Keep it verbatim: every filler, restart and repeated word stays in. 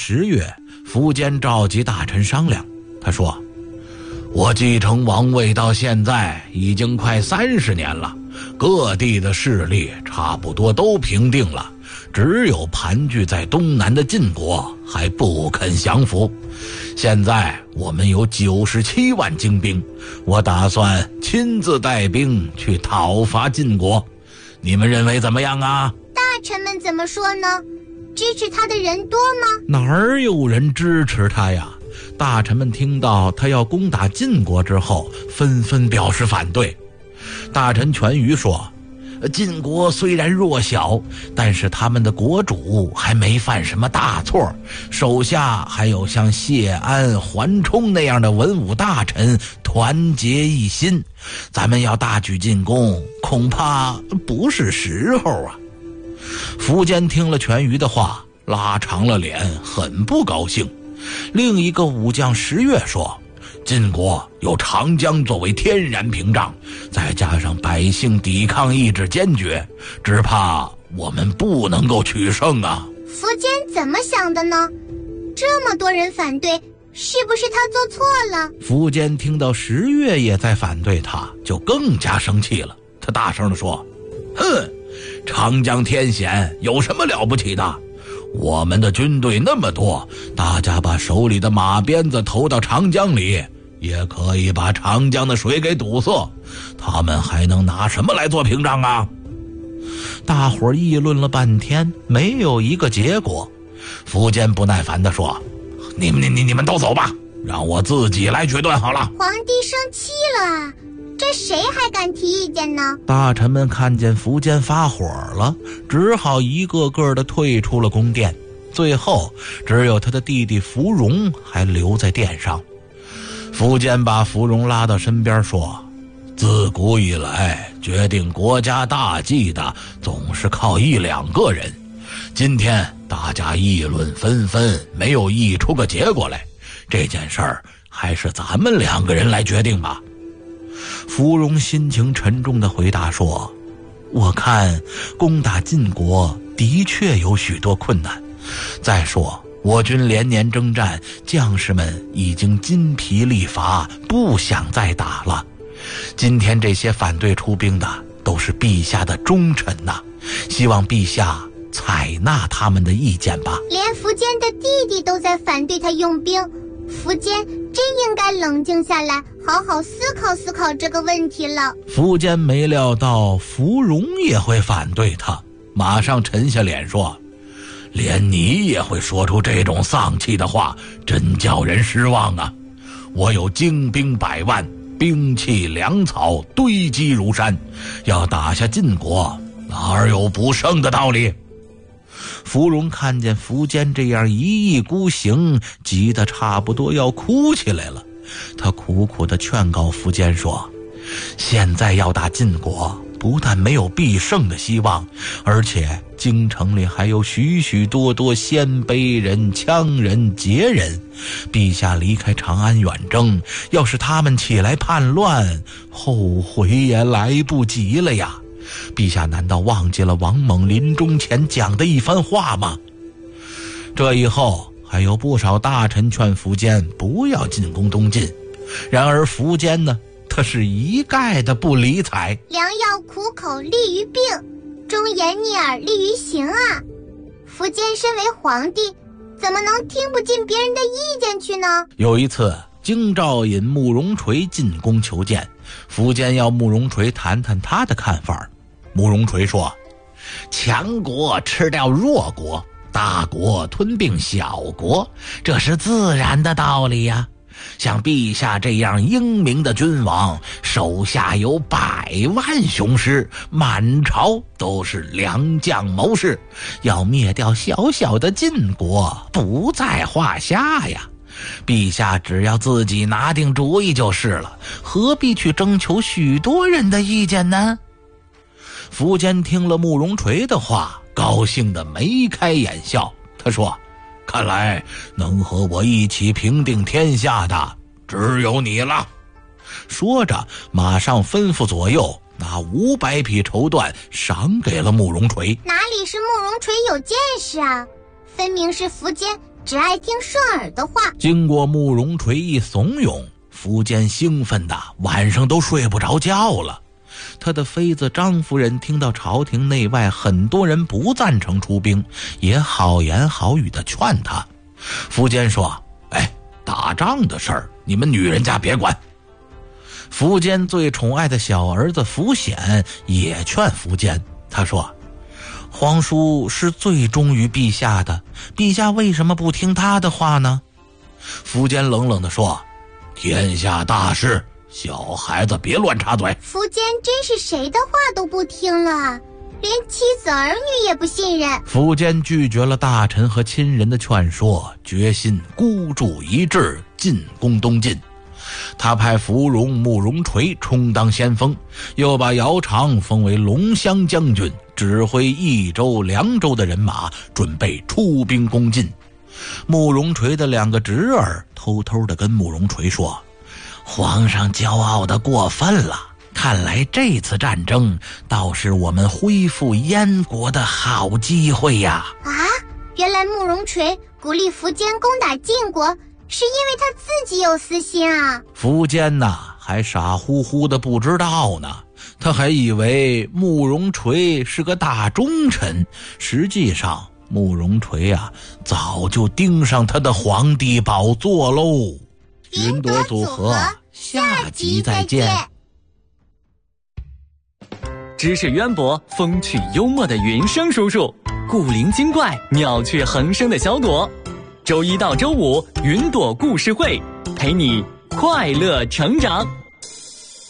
十月，苻坚召集大臣商量，他说：我继承王位到现在已经快三十年了，各地的势力差不多都平定了，只有盘踞在东南的晋国还不肯降服。现在我们有九十七万精兵，我打算亲自带兵去讨伐晋国，你们认为怎么样啊？ 大臣们怎么说呢？支持他的人多吗？ 哪儿有人支持他呀？大臣们听到他要攻打晋国之后，纷纷表示反对。大臣权于说，晋国虽然弱小，但是他们的国主还没犯什么大错，手下还有像谢安、桓冲那样的文武大臣团结一心，咱们要大举进攻，恐怕不是时候啊。苻坚听了权于的话，拉长了脸，很不高兴。另一个武将十月说，晋国有长江作为天然屏障，再加上百姓抵抗意志坚决，只怕我们不能够取胜啊。 苻坚怎么想的呢？这么多人反对，是不是他做错了？ 苻坚听到十月也在反对他，就更加生气了。他大声地说，哼，长江天险有什么了不起的？我们的军队那么多，大家把手里的马鞭子投到长江里，也可以把长江的水给堵塞，他们还能拿什么来做屏障啊？大伙儿议论了半天，没有一个结果。苻坚不耐烦地说，你们你你你们都走吧，让我自己来决断好了。 皇帝生气了，这谁还敢提意见呢？ 大臣们看见苻坚发火了，只好一个个的退出了宫殿，最后只有他的弟弟苻融还留在殿上。苻坚把苻融拉到身边说，自古以来决定国家大计的总是靠一两个人，今天大家议论纷纷，没有议出个结果来，这件事儿还是咱们两个人来决定吧。苻融心情沉重地回答说，我看攻打晋国的确有许多困难，再说我军连年征战，将士们已经筋疲力乏，不想再打了。今天这些反对出兵的都是陛下的忠臣呐，希望陛下采纳他们的意见吧。 连苻坚的弟弟都在反对他用兵，苻坚真应该冷静下来，好好思考思考这个问题了。 苻坚没料到苻融也会反对他，马上沉下脸说，连你也会说出这种丧气的话，真叫人失望啊！我有精兵百万，兵器粮草堆积如山，要打下晋国，哪有不胜的道理？苻融看见苻坚这样一意孤行，急得差不多要哭起来了。他苦苦地劝告苻坚说，现在要打晋国，不但没有必胜的希望，而且京城里还有许许多多鲜卑人、羌人、羯人，陛下离开长安远征，要是他们起来叛乱，后悔也来不及了呀。陛下难道忘记了王猛临终前讲的一番话吗？这以后还有不少大臣劝苻坚不要进攻东晋，然而苻坚呢，他是一概的不理睬。 良药苦口利于病，忠言逆耳利于行啊！苻坚身为皇帝，怎么能听不进别人的意见去呢？ 有一次，京兆尹慕容垂进宫求见，苻坚要慕容垂谈谈他的看法。慕容垂说，强国吃掉弱国，大国吞并小国，这是自然的道理呀。像陛下这样英明的君王，手下有百万雄师，满朝都是良将谋士，要灭掉小小的晋国不在话下呀。陛下只要自己拿定主意就是了，何必去征求许多人的意见呢？苻坚听了慕容垂的话，高兴得眉开眼笑。他说，看来能和我一起平定天下的只有你了。说着马上吩咐左右拿五百匹绸缎赏给了慕容垂。 哪里是慕容垂有见识啊，分明是苻坚只爱听顺耳的话。 经过慕容垂一怂恿，苻坚兴奋的晚上都睡不着觉了。他的妃子张夫人听到朝廷内外很多人不赞成出兵，也好言好语的劝他。苻坚说：哎，打仗的事儿你们女人家别管。苻坚最宠爱的小儿子苻显也劝苻坚，他说：皇叔是最忠于陛下的，陛下为什么不听他的话呢？苻坚冷冷地说：天下大事，小孩子别乱插嘴。 苻坚真是谁的话都不听了，连妻子儿女也不信任。 苻坚拒绝了大臣和亲人的劝说，决心孤注一掷，进攻东晋。他派芙蓉、慕容垂充当先锋，又把姚苌封为龙骧将军，指挥益州、凉州的人马，准备出兵攻晋。慕容垂的两个侄儿偷偷地跟慕容垂说：皇上骄傲得过分了，看来这次战争倒是我们恢复燕国的好机会呀！ 啊，原来慕容垂鼓励苻坚攻打晋国，是因为他自己有私心啊。 苻坚呐，还傻乎乎的不知道呢，他还以为慕容垂是个大忠臣，实际上慕容垂啊，早就盯上他的皇帝宝座喽。云朵组合，下集再见。 知识渊博、风趣幽默的云生叔叔，古灵精怪、妙趣横生的小朵。周一到周五，云朵故事会陪你快乐成长。